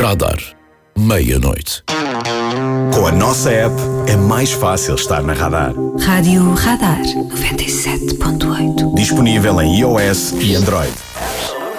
Radar. Meia-noite. Com a nossa app é mais fácil estar na Radar. Rádio Radar 97.8. Disponível em iOS e Android.